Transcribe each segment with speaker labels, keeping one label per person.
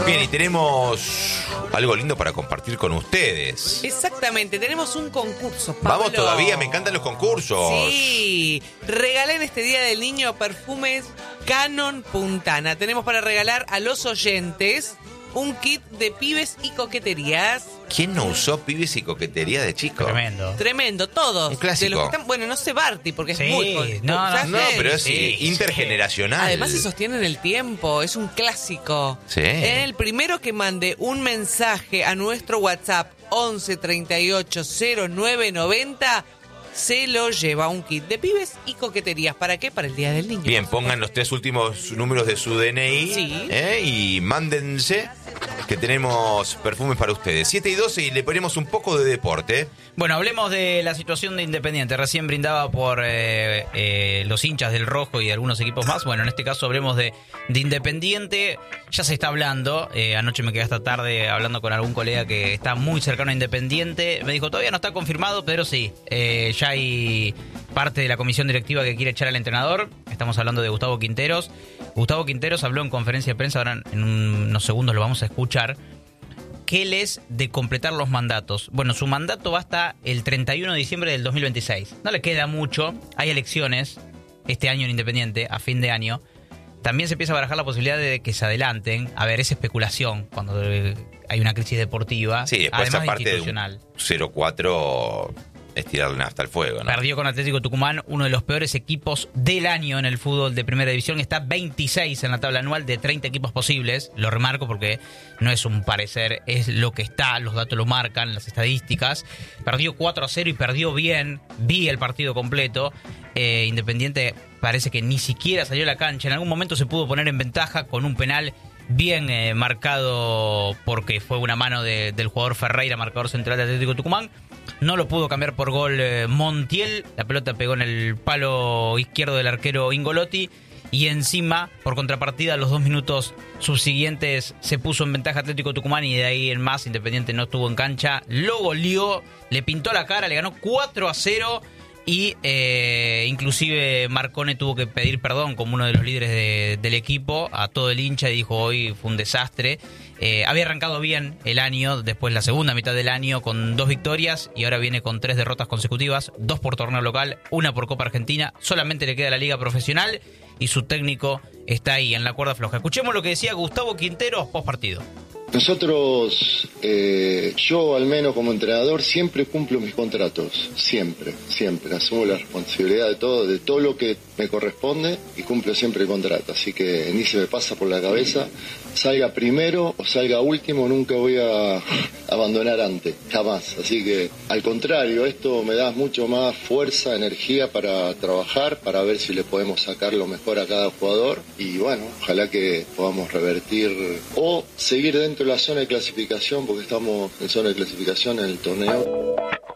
Speaker 1: Bien, y tenemos algo lindo para compartir con ustedes.
Speaker 2: Exactamente, tenemos un concurso, Pablo.
Speaker 1: Vamos todavía, me encantan los concursos.
Speaker 2: Sí, regalé en este Día del Niño perfumes Canon Puntana. Tenemos para regalar a los oyentes un kit de pibes y coqueterías.
Speaker 1: ¿Quién no usó pibes y coquetería de chico?
Speaker 2: Tremendo, todos.
Speaker 1: Un clásico.
Speaker 2: De los que están, bueno, no sé Barty, porque
Speaker 3: Sí,
Speaker 2: es muy...
Speaker 3: no,
Speaker 1: pero es intergeneracional.
Speaker 2: Además se sostiene en el tiempo, es un clásico.
Speaker 1: Sí.
Speaker 2: El primero que mande un mensaje a nuestro WhatsApp 11 38 09 90 se lo lleva un kit de pibes y coqueterías. ¿Para qué? Para el Día del Niño.
Speaker 1: Bien, pongan los 3 últimos números de su DNI.
Speaker 2: Sí.
Speaker 1: Y mándense, que tenemos perfumes para ustedes. 7 y 12 y le ponemos un poco de deporte.
Speaker 3: Bueno, hablemos de la situación de Independiente. Recién brindaba por los hinchas del Rojo y algunos equipos más. Bueno, en este caso hablemos de Independiente. Ya se está hablando. Anoche me quedé hasta tarde hablando con algún colega que está muy cercano a Independiente. Me dijo, todavía no está confirmado, pero sí. Ya hay parte de la comisión directiva que quiere echar al entrenador. Estamos hablando de Gustavo Quinteros. Gustavo Quinteros habló en conferencia de prensa, ahora en unos segundos lo vamos a escuchar, que él es de completar los mandatos. Bueno, su mandato va hasta el 31 de diciembre del 2026. No le queda mucho. Hay elecciones este año en Independiente, a fin de año. También se empieza a barajar la posibilidad de que se adelanten. A ver, es especulación cuando hay una crisis deportiva.
Speaker 1: Sí, después
Speaker 3: además
Speaker 1: aparte de
Speaker 3: institucional.
Speaker 1: 0-4 es tirarle nafta al fuego, ¿no?
Speaker 3: Perdió con Atlético Tucumán, uno de los peores equipos del año en el fútbol de primera división. Está 26 en la tabla anual de 30 equipos posibles. Lo remarco porque no es un parecer, es lo que está, los datos lo marcan, las estadísticas. Perdió 4-0 y perdió bien. Vi el partido completo. Independiente parece que ni siquiera salió a la cancha. En algún momento se pudo poner en ventaja con un penal bien marcado porque fue una mano del jugador Ferreira, marcador central de Atlético Tucumán. No lo pudo cambiar por gol Montiel. La pelota pegó en el palo izquierdo del arquero Ingolotti. Y encima, por contrapartida, a los 2 minutos subsiguientes se puso en ventaja Atlético Tucumán y de ahí en más Independiente no estuvo en cancha. Lo goleó, le pintó la cara, le ganó 4-0 y inclusive Marcone tuvo que pedir perdón como uno de los líderes del equipo a todo el hincha y dijo hoy fue un desastre. Había arrancado bien el año, después la segunda mitad del año con 2 victorias y ahora viene con 3 derrotas consecutivas, 2 por torneo local, 1 por Copa Argentina. Solamente le queda la Liga Profesional y su técnico está ahí en la cuerda floja. Escuchemos lo que decía Gustavo Quinteros post partido.
Speaker 4: Nosotros, yo al menos como entrenador, siempre cumplo mis contratos, siempre, asumo la responsabilidad de todo lo que me corresponde y cumplo siempre el contrato, así que ni se me pasa por la cabeza, salga primero o salga último, nunca voy a abandonar antes, jamás, así que al contrario, esto me da mucho más fuerza, energía para trabajar, para ver si le podemos sacar lo mejor a cada jugador y bueno, ojalá que podamos revertir o seguir dentro de la zona de clasificación, porque estamos en zona de clasificación en el torneo.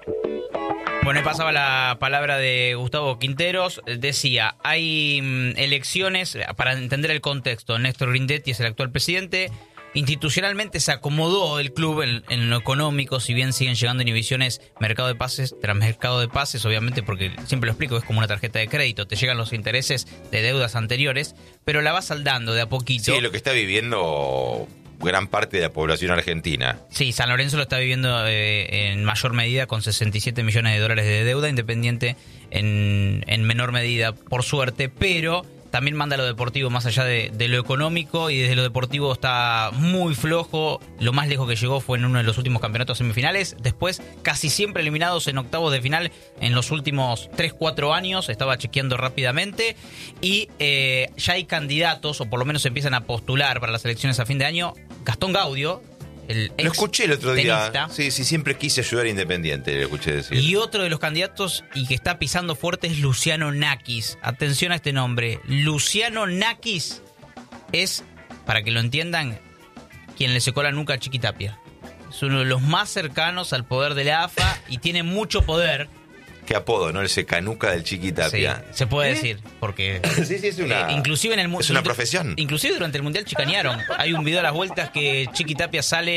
Speaker 3: Bueno, ahí pasaba la palabra de Gustavo Quinteros. Decía, hay elecciones, para entender el contexto, Néstor Grindetti es el actual presidente. Institucionalmente se acomodó el club en lo económico, si bien siguen llegando inhibiciones mercado de pases, tras mercado de pases, obviamente, porque siempre lo explico, es como una tarjeta de crédito, te llegan los intereses de deudas anteriores, pero la vas saldando de a poquito.
Speaker 1: Sí, lo que está viviendo gran parte de la población argentina.
Speaker 3: Sí, San Lorenzo lo está viviendo en mayor medida con 67 millones de dólares de deuda, Independiente en menor medida, por suerte, pero también manda lo deportivo más allá de lo económico y desde lo deportivo está muy flojo. Lo más lejos que llegó fue en uno de los últimos campeonatos semifinales. Después, casi siempre eliminados en octavos de final en los últimos 3-4 años. Estaba chequeando rápidamente. Y ya hay candidatos, o por lo menos se empiezan a postular para las elecciones a fin de año. Gastón Gaudio, el ex
Speaker 1: lo escuché el otro día.
Speaker 3: tenista.
Speaker 1: Sí, siempre quise ayudar a Independiente, lo escuché decir.
Speaker 3: Y otro de los candidatos y que está pisando fuerte es Luciano Nakis. Atención a este nombre. Luciano Nakis es, para que lo entiendan, quien le secó la nuca a Chiqui Tapia. Es uno de los más cercanos al poder de la AFA y tiene mucho poder.
Speaker 1: Qué apodo, ¿no? El secanuca del Chiqui Tapia.
Speaker 3: Sí, se puede decir, porque
Speaker 1: sí, es una
Speaker 3: inclusive en el
Speaker 1: es una profesión.
Speaker 3: Inclusive durante el Mundial chicanearon. Hay un video a las vueltas que Chiqui Tapia sale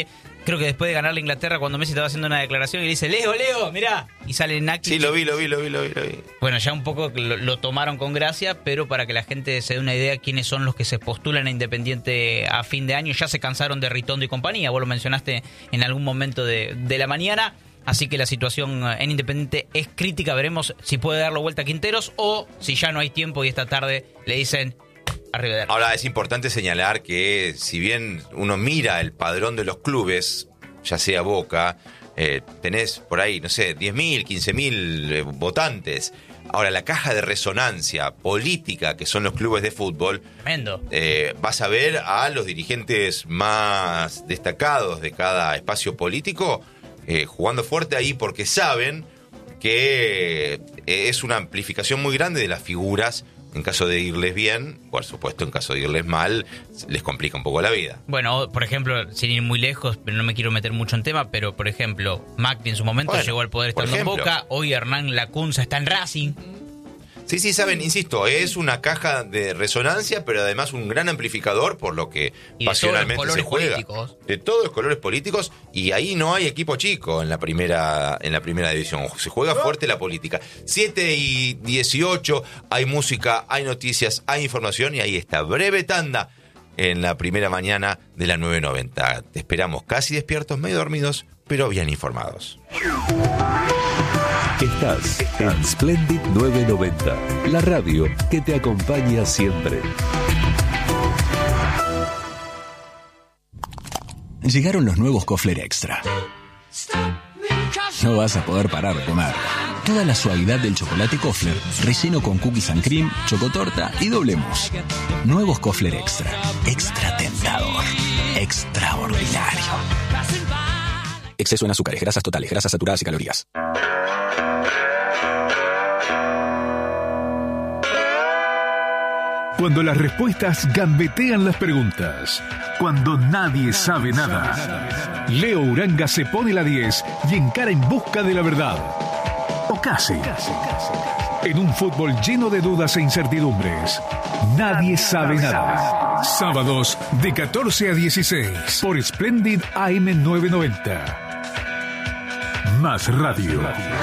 Speaker 3: creo que después de ganar la Inglaterra, cuando Messi estaba haciendo una declaración y dice, Leo, mirá, y sale Nakic.
Speaker 1: Sí, lo vi.
Speaker 3: Bueno, ya un poco lo tomaron con gracia, pero para que la gente se dé una idea quiénes son los que se postulan a Independiente a fin de año, ya se cansaron de Ritondo y compañía, vos lo mencionaste en algún momento de la mañana, así que la situación en Independiente es crítica, veremos si puede darlo vuelta a Quinteros o si ya no hay tiempo y esta tarde le dicen arrivederci.
Speaker 1: Ahora, es importante señalar que si bien uno mira el padrón de los clubes, ya sea Boca, tenés por ahí, no sé, 10.000, 15.000 votantes. Ahora, la caja de resonancia política que son los clubes de fútbol,
Speaker 3: Tremendo.
Speaker 1: Vas a ver a los dirigentes más destacados de cada espacio político jugando fuerte ahí porque saben que es una amplificación muy grande de las figuras. En caso de irles bien, por supuesto, en caso de irles mal, les complica un poco la vida.
Speaker 3: Bueno, por ejemplo, sin ir muy lejos, pero no me quiero meter mucho en tema, pero por ejemplo, Macri en su momento llegó al poder estando en Boca, hoy Hernán Lacunza está en Racing.
Speaker 1: Sí, saben, insisto, es una caja de resonancia, pero además un gran amplificador por lo que pasionalmente se juega. Políticos. De todos los colores políticos, y ahí no hay equipo chico en la primera división. Se juega fuerte la política. 7:18, hay música, hay noticias, hay información, y ahí está, breve tanda en la primera mañana de la 990. Te esperamos casi despiertos, medio dormidos, pero bien informados.
Speaker 5: Estás en Splendid 990, la radio que te acompaña siempre.
Speaker 6: Llegaron los nuevos Kofler Extra. No vas a poder parar de comer. Toda la suavidad del chocolate Kofler, relleno con cookies and cream, chocotorta y doble mousse. Nuevos Kofler Extra. Extra tentador. Extraordinario. Exceso en azúcares, grasas totales, grasas saturadas y calorías.
Speaker 7: Cuando las respuestas gambetean las preguntas. Cuando nadie sabe nada. Leo Uranga se pone la 10 y encara en busca de la verdad. O casi. En un fútbol lleno de dudas e incertidumbres. Nadie sabe nada. Sábados de 14 a 16 por Splendid AM 990. Más radio.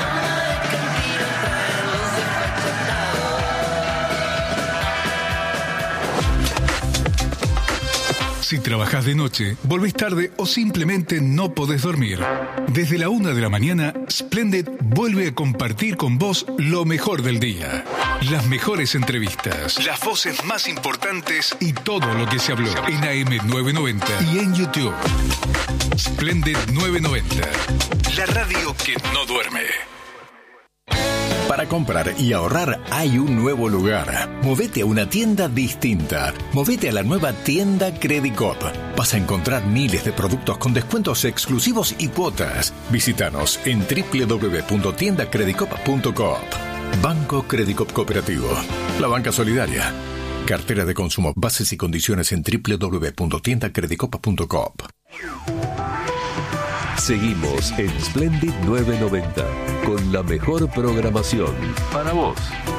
Speaker 7: Si trabajás de noche, volvés tarde o simplemente no podés dormir, desde la 1 de la mañana, Splendid vuelve a compartir con vos lo mejor del día. Las mejores entrevistas, las voces más importantes y todo lo que se habló en AM990 y en YouTube. Splendid 990, la radio que no duerme.
Speaker 8: Para comprar y ahorrar hay un nuevo lugar. Movete a una tienda distinta. Movete a la nueva tienda Credicop. Vas a encontrar miles de productos con descuentos exclusivos y cuotas. Visítanos en www.tiendacredicop.coop. Banco Credicop Cooperativo. La banca solidaria. Cartera de consumo. Bases y condiciones en www.tiendacredicop.coop.
Speaker 5: Seguimos en Splendid 990 con la mejor programación para vos.